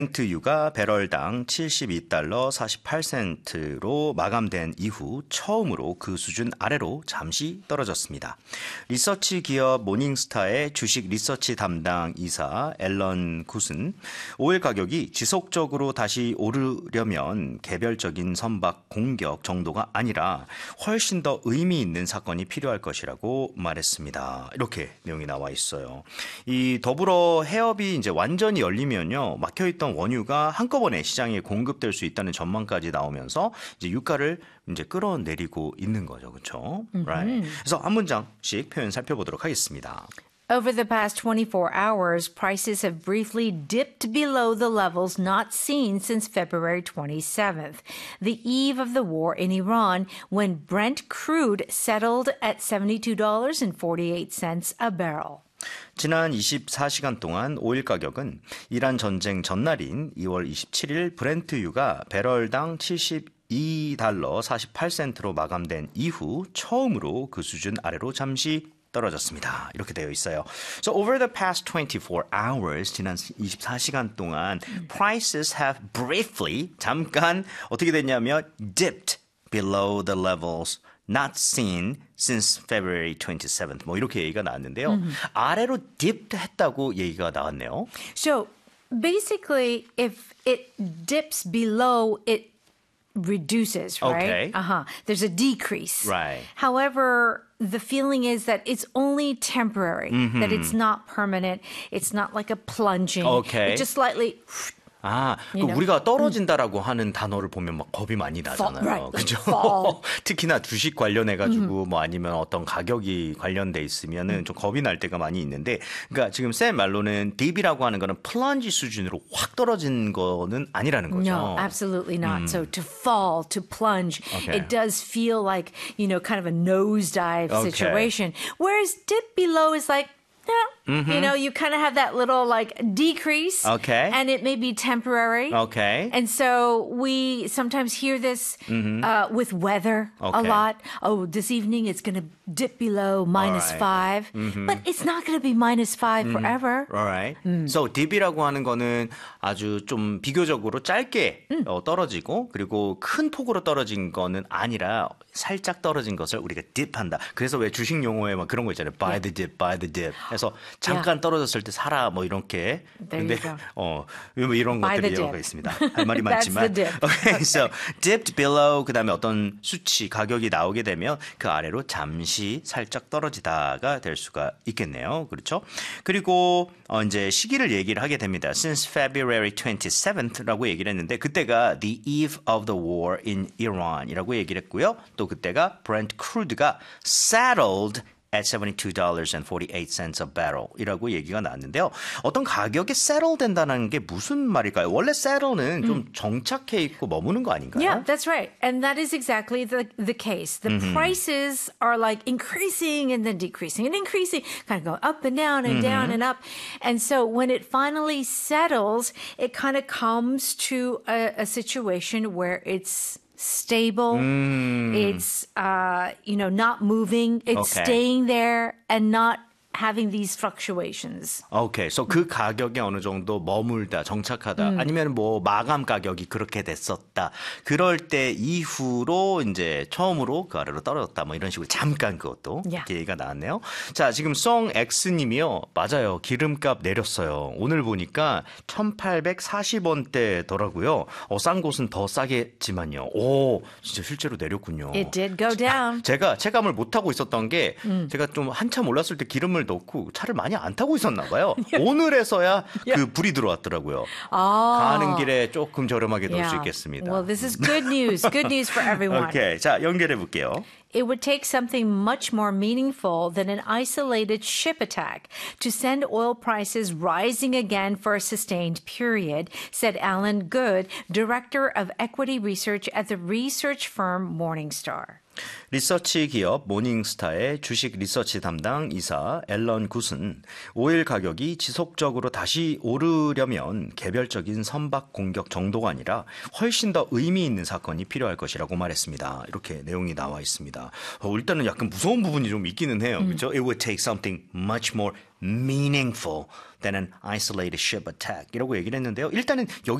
브렌트유가 배럴당 72달러 48센트로 마감된 이후 처음으로 그 수준 아래로 잠시 떨어졌습니다. 리서치 기업 모닝스타의 주식 리서치 담당 이사 앨런 굿은 오일 가격이 지속적으로 다시 오르려면 개별적인 선박 공격 정도가 아니라 훨씬 더 의미 있는 사건이 필요할 것이라고 말했습니다. 이렇게 내용이 나와 있어요. 이 더불어 해협이 이제 완전히 열리면요, 막혀있던 원유가 한꺼번에 시장에 공급될 수 있다는 전망까지 나오면서 이제 유가를 이제 끌어내리고 있는 거죠, 그렇죠? Right. 그래서 한 문장씩 표현 살펴보도록 하겠습니다. Over the past 24 hours, prices have briefly dipped below the levels not seen since February 27th, the eve of the war in Iran, when Brent crude settled at $72.48 a barrel. 지난 24시간 동안 오일 가격은 이란 전쟁 전날인 2월 27일 브렌트유가 배럴당 72달러 48센트로 마감된 이후 처음으로 그 수준 아래로 잠시 떨어졌습니다. 이렇게 되어 있어요. So over the past 24 hours, 지난 24시간 동안 prices have briefly, 잠깐 어떻게 됐냐면 dipped below the levels not seen since February 27th. 뭐 이렇게 얘기가 나왔는데요. 아래로 dipped 했다고 얘기가 나왔네요. So basically, if it dips below, it reduces, right? Okay. There's a decrease. Right. However, the feeling is that it's only temporary, that it's not permanent. It's not like a plunging. Okay. It just slightly... 아, 우리가 떨어진다라고 하는 단어를 보면 막 겁이 많이 나잖아요. Right. 그죠? Fall. 특히나 주식 관련해가지고 뭐 아니면 어떤 가격이 관련돼 있으면은 좀 겁이 날 때가 많이 있는데, 그러니까 지금 쌤 말로는 딥이라고 하는 거는 플런지 수준으로 확 떨어진 거는 아니라는 거죠. No, absolutely not. So to fall, to plunge, it does feel like, kind of a nosedive situation. Whereas dip below is like, you kind of have that little like decrease. Okay. And it may be temporary. Okay. And so we sometimes hear this with weather a lot. Oh, this evening it's going to dip below -5. But it's not going to be -5 forever. Alright. So dip이라고 하는 거는 아주 좀 비교적으로 짧게 떨어지고, 그리고 큰 폭으로 떨어진 거는 아니라 살짝 떨어진 것을 우리가 dip한다. 그래서 왜 주식 용어에 막 그런 거 있잖아요. Buy the dip, buy the dip. 해서 잠깐 떨어졌을 때 사라 뭐 이렇게. 근데 뭐 이런 것들이 여러 가 있습니다. 할 말이 많지만. Okay, so dipped below, 그다음에 어떤 수치 가격이 나오게 되면 그 아래로 잠시 살짝 떨어지다가 될 수가 있겠네요. 그렇죠? 그리고 이제 시기를 얘기를 하게 됩니다. Since February 27th라고 얘기를 했는데, 그때가 the eve of the war in Iran이라고 얘기를 했고요. 또 그때가 Brent crude가 settled at $72.48 a barrel 이라고 얘기가 나왔는데요. 어떤 가격에 settle 된다는 게 무슨 말일까요? 원래 settle는 좀 정착해 있고 머무는 거 아닌가요? Yeah, that's right. And that is exactly the case. The prices are like increasing and then decreasing and increasing, kind of going up and down and down and up. And so when it finally settles, it kind of comes to a situation where it's stable. It's, not moving. It's staying there and not having these fluctuations. Okay, so 그 가격에 어느 정도 머물다, 정착하다, 아니면 뭐 마감 가격이 그렇게 됐었다. 그럴 때 이후로 이제 처음으로 그 아래로 떨어졌다. 뭐 이런 식으로 잠깐 그것도 이렇게 얘기가 나왔네요. 자, 지금 송X님이요. 맞아요. 기름값 내렸어요. 오늘 보니까 1,840원대더라고요. 싼 곳은 더 싸겠지만요. 오, 진짜 실제로 내렸군요. It did go down. 제가 체감을 못하고 있었던 게 제가 좀 한참 올랐을 때 기름을 넣고 차를 많이 안 타고 있었나 봐요. 오늘에서야 그 불이 들어왔더라고요. 가는 길에 조금 저렴하게 넣을 수 있겠습니다. Well, this is good news. Good news for everyone. 오케이, 자 연결해 볼게요. It would take something much more meaningful than an isolated ship attack to send oil prices rising again for a sustained period, said Alan Good, director of equity research at the research firm Morningstar. 리서치 기업 모닝스타의 주식 리서치 담당 이사 앨런 굿은 오일 가격이 지속적으로 다시 오르려면 개별적인 선박 공격 정도가 아니라 훨씬 더 의미 있는 사건이 필요할 것이라고 말했습니다. 이렇게 내용이 나와 있습니다. 있습니다. 일단은 약간 무서운 부분이 좀 있기는 해요. 그렇죠? It would take something much more meaningful than an isolated ship attack. 이라고 얘기를 했는데요. 일단은